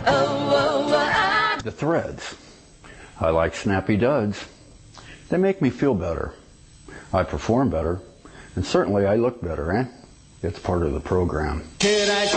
The threads. I like Snappy Duds. They make me feel better. I perform better. And certainly I look better, eh? It's part of the program.